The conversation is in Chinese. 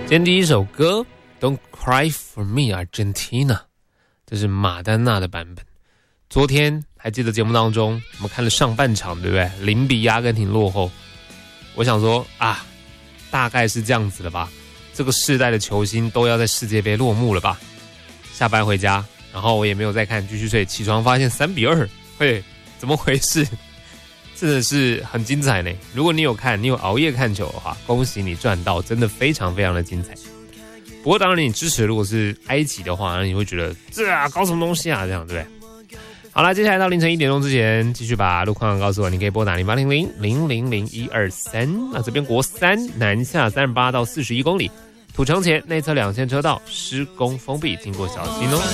今天第一首歌 Don't Cry For Me Argentina， 这是马丹娜的版本。昨天还记得节目当中我们看了上半场对不对？0-0阿根廷落后，我想说啊，大概是这样子了吧，这个世代的球星都要在世界杯落幕了吧。下班回家，然后我也没有再看，继续睡，起床发现3-2，嘿，怎么回事？真的是很精彩呢。如果你有看，你有熬夜看球的话，恭喜你赚到，真的非常非常的精彩。不过当然你支持如果是埃及的话，你会觉得这啊搞什么东西啊，这样对不对？好啦，接下来到凌晨1点钟之前，继续把路况告诉我，你可以拨打0800-000-123。那这边国3南下38到41公里，土城前内侧2线车道施工封闭，经过小心哦。